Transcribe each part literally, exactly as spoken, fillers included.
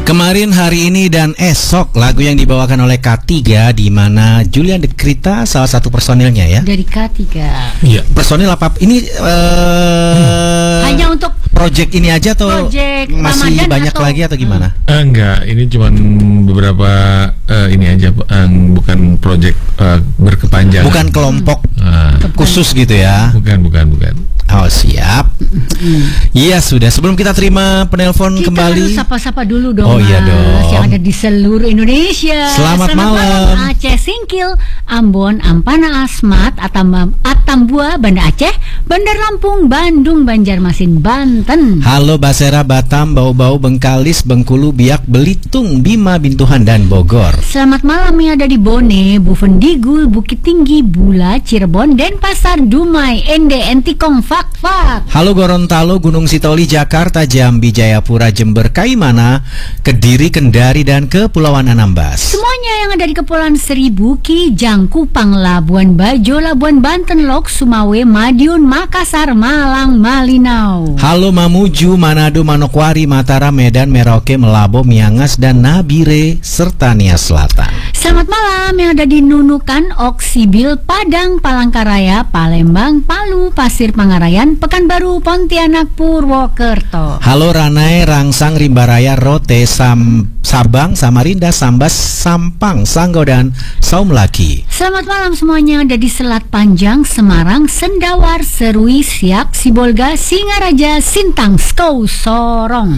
Kemarin, hari ini, dan esok lagu yang dibawakan oleh K tiga, di mana Julian De Krita salah satu personilnya ya. Dari K tiga. Iya. Personil apa? Ini uh, hmm. hanya untuk project ini aja atau project masih Ramadan banyak atau? lagi atau gimana? Uh, enggak, ini cuma beberapa uh, ini aja, uh, bukan project uh, berkepanjangan. Bukan kelompok uh, khusus gitu ya? Bukan, bukan, bukan. Oh, siap. Iya, sudah. Sebelum kita terima penelpon kita kembali, harus sapa-sapa dulu dong. Oh iya dong. Yang ada di seluruh Indonesia. Selamat, Selamat malam. malam Aceh Singkil, Ambon, Ampana, Asmat, Atam, Atambua, Banda Aceh, Bandar Lampung, Bandung, Banjarmasin, Banten. Halo Basera, Batam, Bau-Bau, Bengkalis, Bengkulu, Biak, Belitung, Bima, Bintuhan, dan Bogor. Selamat malam yang ada di Bone, Buvendigul, Bukit Tinggi, Bula, Cirebon, Denpasar, Dumai, Ende, Entikong, Fak, Fak. Halo Gorontalo, Gunung Sitoli, Jakarta, Jambi, Jayapura, Jember, Kaimana, Kediri, Kendari, dan Kepulauan Anambas. Semuanya yang ada di Kepulauan Seribu, Kijang, Kupang, Labuan Bajo, Labuan Banten, Lok, Sumawe, Madiun, Makassar, Malang, Malinau. Halo Mamuju, Manado, Manokwari, Mataram, Medan, Merauke, Melabo, Miangas, dan Nabire, serta Nias Selatan. Selamat malam yang ada di Nunukan, Oksibil, Padang, Palangkaraya, Palembang, Palu, Pasir Pangarayan, Pekanbaru, Pontianak, Purwokerto. Halo Ranai, Rangsang, Rimbaraya, Rote, Sam, Sabang, Samarinda, Sambas, Sampang, Sanggau, dan Saumlaki. Selamat malam semuanya ada di Selat Panjang, Semarang, Sendawar, Serui, Siak, Sibolga, Singaraja, Sintang, Skou, Sorong.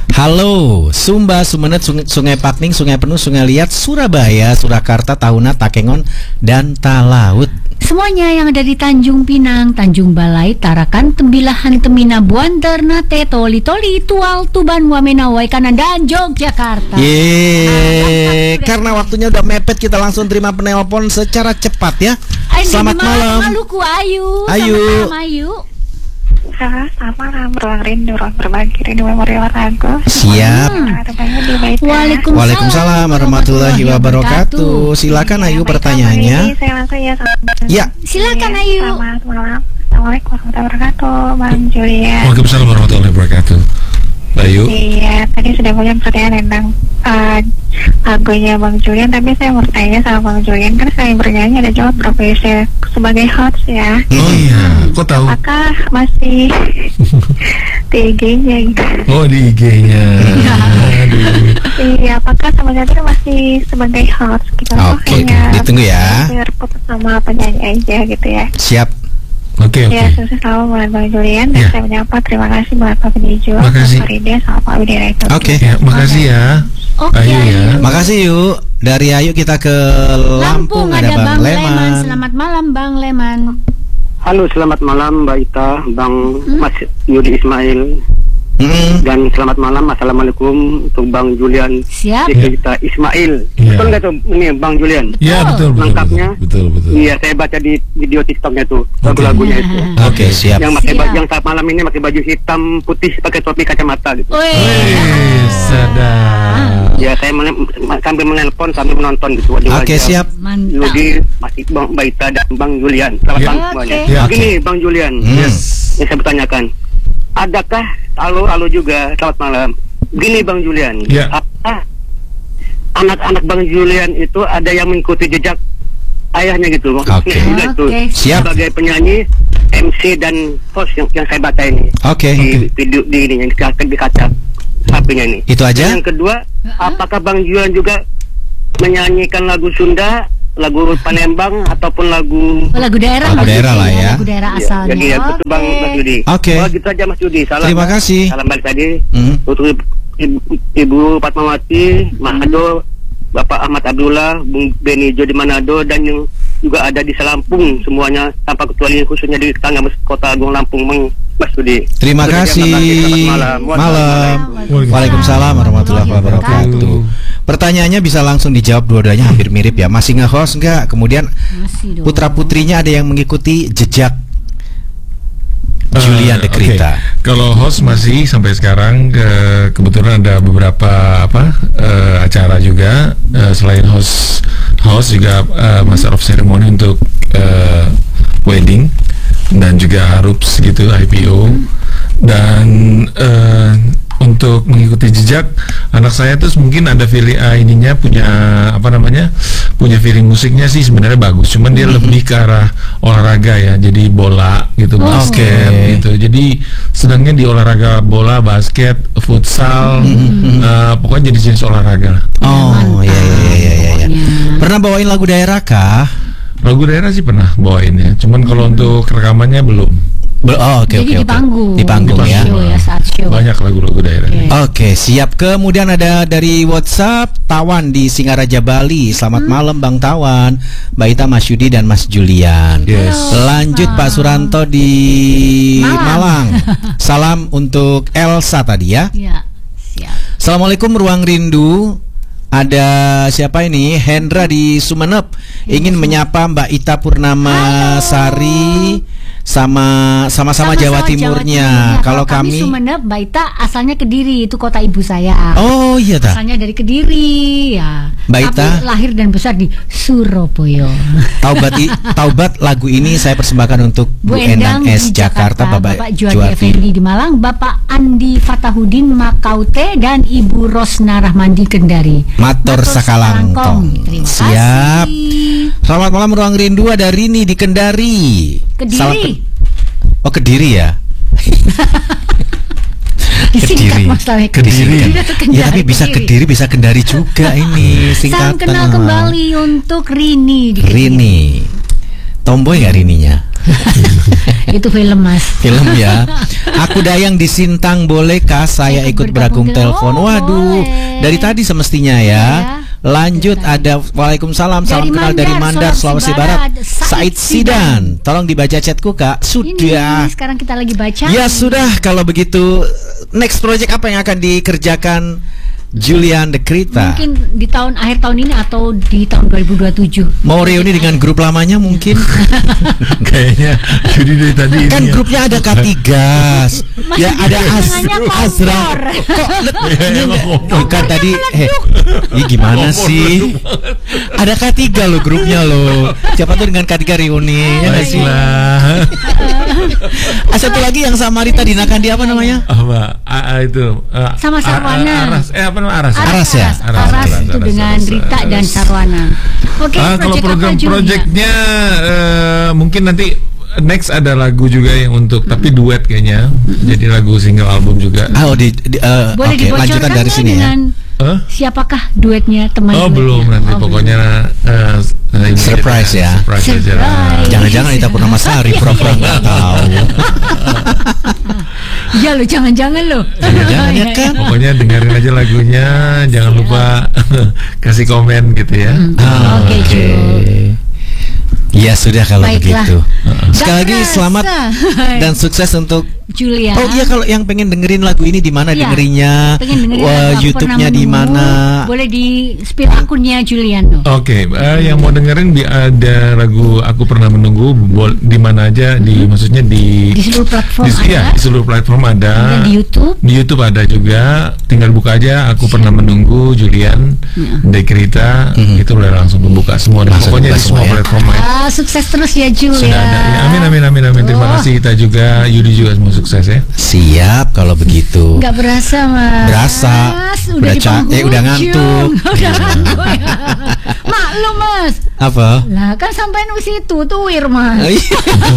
Halo Sumba, Sumeneb, Sungai, Sungai Pakning, Sungai Penuh, Sungai Liat, Surabaya, Surakarta, Tahuna, Takengon, dan Talaut. Semuanya yang ada di Tanjung Pinang, Tanjung Balai, Tarakan, Tembilahan, Temina, Buan, Ternate, Toli, Toli, Tual, Tuban, Wamena, Waikanan, dan Yogyakarta. Yeay, nah, karena waktunya udah mepet, kita langsung terima penelpon secara cepat ya. Ay, Selamat malam. Maluku, Ayu. Ayu. Selamat malam, Ayu. Halo, selamat malam, ruang rindu, ruang berbagi, rindu memori lagu. Siap. Hmm. Waalaikumsalam, Waalaikumsalam warahmatullahi wabarakatuh. Silakan Ayu pertanyaannya. Saya langsung ya, ya. Silakan Ayu. Selamat malam. Assalamualaikum warahmatullahi wabarakatuh, Bang Julian. Waalaikumsalam warahmatullahi wabarakatuh. Bayu. Iya, tadi sudah punya pertanyaan tentang uh, lagunya Bang Julian, tapi saya mau tanya sama Bang Julian, kan saya bernyanyi ada jawab profesi sebagai host ya. Oh iya, kok tahu? Apakah masih di I G-nya gitu? Oh, di I G-nya. Iya, apakah sama Jati masih sebagai host gitu? Oke, okay, ditunggu ya. Biar putus sama penyanyi aja gitu ya. Siap. Oke, okay, oke. Okay. Ya, sukses selalu buat Bang Julian. Dan yeah. saya menyapa, terima kasih buat Pak Peniju, Pak Faride, sama Pak Widirektur. Oke, okay. ya, makasih ya. Oke, okay, Ayu ya. Makasih yuk. Dari Ayu kita ke Lampung, Lampung ada, ada Bang, Bang Leman. Leman. Selamat malam Bang Leman. Halo, selamat malam Mbak Ita, Bang hmm? Mas Yudi Ismail. Mm-hmm. Dan selamat malam, assalamualaikum untuk Bang Julian. Siap. Kita Ismail. Yeah. Betul nggak tuh ini Bang Julian? Iya yeah, betul. Lengkapnya. Betul betul. Iya, saya baca di video TikToknya tuh lagu-lagunya okay. itu. Oke okay, siap. Yang pakai siap. yang saat malam ini pakai baju hitam putih pakai topi kacamata gitu. Wih, sadar. Ya saya mele- sambil menelpon sambil menonton gitu. Oke okay, siap. Yudi, masih Bang Baita dan Bang Julian. Selamat yeah. malam semuanya. Okay. Yeah, Begini okay. Bang Julian. Yes. Yang saya bertanyakan. Adakah halo-halo juga, selamat malam. Begini Bang Julian, yeah. apa anak-anak Bang Julian itu ada yang mengikuti jejak ayahnya gitu? Oke. Okay. Okay. Siap. Sebagai penyanyi, M C dan host yang, yang saya baca ini. Oke. Okay. Di video di ini yang di, di kaca H P-nya ini. Itu aja. Dan yang kedua, uh-huh. apakah Bang Julian juga menyanyikan lagu Sunda, lagu Palembang ataupun lagu oh, lagu daerah, lagu daerah lah ya, lagu daerah asalnya. Jadi ya, okay. Bang Mas Yudi. Oke. Okay. Oh, gitu aja Mas Yudi. Salam. Terima kasih. Salam balik tadi. Mm. Untuk Ibu, Ibu Fatmawati, Manado, Bapak Ahmad Abdullah, Bung Beni Jo di Manado, dan yang juga ada di Selampung semuanya tanpa kecuali khususnya di Tangga Kota Agung Lampung, Mas Yudi. Terima kasih. Malam. Malam. Waalaikumsalam warahmatullahi wabarakatuh. Pertanyaannya bisa langsung dijawab, dua-duanya hampir mirip ya. Masih nge-host nggak? Kemudian putra-putrinya ada yang mengikuti jejak uh, Julian De Krita. Okay. Kalau host masih sampai sekarang, ke, kebetulan ada beberapa apa uh, acara juga uh, selain host host juga uh, master of ceremony untuk uh, wedding dan juga harups gitu I P O hmm. dan uh, untuk mengikuti jejak anak saya terus mungkin ada feeling uh, ininya punya apa namanya punya feeling musiknya sih sebenarnya bagus, cuman dia lebih ke arah olahraga ya, jadi bola gitu, Oh. basket gitu, jadi sedangnya di olahraga bola, basket, futsal, uh, pokoknya jadi jenis olahraga lah. Oh, iya iya iya iya iya. Pernah bawain lagu daerah kah? Lagu daerah sih pernah bawain ya, cuman kalau untuk rekamannya belum. Be- oh, oke Jadi oke di oke. panggung. Di panggung Di ya. Show ya, saat show. Banyak lagu-lagu daerah. Oke. Oke, siap. Kemudian ada dari WhatsApp Tawan di Singaraja Bali. Selamat malam Bang Tawan, Mbak Ita, Mas Yudi dan Mas Julian. Yes. Lanjut Pak Suranto di Malang. Malang. Salam untuk Elsa tadi ya. Ya, siap. Assalamualaikum Ruang Rindu. Ada siapa ini? Hendra di Sumeneb. Ingin menyapa Mbak Ita Purnama Sari sama sama-sama Jawa Timurnya. Kalau kami, Sumeneb, Mbak Ita asalnya Kediri, itu kota ibu saya. oh iya ta. Asalnya dari Kediri ya. Mbak Tapi Ita? lahir dan besar di Surabaya. Taubat i- Taubat lagu ini saya persembahkan untuk Bu, Endang S di Jakarta, Bapak, Bapak Juwadi Juwadi. Effendi di Malang, Bapak Andi Fatahudin Makaute, dan Ibu Rosna Rahmandi Kendari. Matur sakalangkong. Terima Siap. kasih. Selamat malam Ruang Rindu, ada Rini di Kendari. Kediri. Salam ke- oh Kediri ya. Disingkat masalahnya Kediri. Kendari. Ya tapi bisa Kediri, bisa Kendari juga ini Salam singkatan. kenal kembali untuk Rini di Kediri. Rini. Tomboy nggak Rininya? Itu film Mas. Film ya. Aku Dayang di Sintang, bolehkah saya Ikut ikut beragung bergabung telepon? telepon. Waduh, Boleh. dari tadi semestinya ya. Ya. Lanjut Dari ada Waalaikumsalam, salam Dari kenal dari Mandar, Mandar, Sulawesi Sulawesi Barat. Barat, Said Said Sidan. Tolong dibaca chatku Kak. Sudah. Ini sekarang kita lagi baca. Ya sudah, kalau begitu next project apa yang akan dikerjakan Julian De Krita? Mungkin di tahun akhir tahun ini atau di tahun dua ribu dua puluh tujuh. Mau reuni dengan grup lamanya mungkin? Kayaknya Yudi dari tadi Kan ini ya. grupnya ada Katigas. Ya ada Az tangannya kompor. Azra. Kok let- Iya, ini emang enggak- kompor. bukan tadi eh ini gimana Kompor sih? meleduk. Ada K tiga loh grupnya loh. Siapa tuh dengan K tiga reuni ya nggak sih? Baiklah. Ah, satu lagi yang sama Rita Dinakandi apa namanya? Apa? A- a- itu uh, Sama A- A- Sarwana. Aras. Eh apa namanya? Aras. Aras ya? Aras, Aras, Aras Aras, itu Aras, dengan Aras, Rita Aras. dan Sarwana. Oke, Ah, kalau project program apa Julia? projectnya eh, mungkin nanti next ada lagu juga yang untuk tapi duet kayaknya. Jadi lagu single album juga. Ah, oh, di, di, eh, Boleh oke, dibocorkan lanjutan dari nggak sini ya. dengan Hah? siapakah duetnya teman Oh duetnya? belum nanti Oh, pokoknya eh, ini Surprise aja, ya. Surprise aja lah. Surprise. Jangan-jangan Rita Purnama Sari pura-pura nggak tahu. Iya lo, jangan-jangan lo. Jangan-jangan ya kan? Pokoknya dengerin aja lagunya, jangan lupa kasih komen gitu ya. Ah, Oke, Oke. Jul. Ya sudah kalau Baiklah. begitu. Sekali Gak lagi kerasa. selamat dan sukses untuk. Julia. Oh iya, kalau yang pengen dengerin lagu ini di mana Iya, dengerinnya? pengen dengerin Wah, lagu Aku YouTube-nya Pernah di Menunggu, mana? Boleh di spill akunnya Julian. Oke, eh, yang mau dengerin di ada lagu Aku Pernah Menunggu bol- di mana aja di maksudnya di Di seluruh platform di, ada. iya, di seluruh platform ada. Kemudian di YouTube. Di YouTube ada juga. Tinggal buka aja Aku Pernah Menunggu Julian De Krita, itu udah langsung membuka semua. Dan Langsung pokoknya buka di semua semua ya. platform ya. Ah, sukses terus ya Julia. Sudah ada. Ya, amin amin amin amin. Terima Oh. kasih kita juga, Yudi juga semua sukses ya. Siap kalau begitu. Nggak berasa Mas. Berasa. Udah, Udah di ca- eh, udah ngantuk. udah ngantuk ya. Maklum Mas. Apa? Lah kan sampai nu situ tuwir Mas. Oh, iya.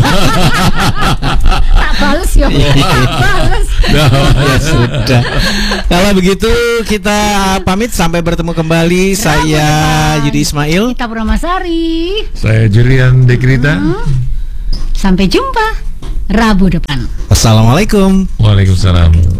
Tak bales ya. Tak bales. Ya sudah. Kalau begitu kita pamit sampai bertemu kembali. Saya Yudi Ismail. Kita Purnamasari. Saya Julian De Krita. Sampai jumpa Rabu depan. Assalamualaikum. Waalaikumsalam.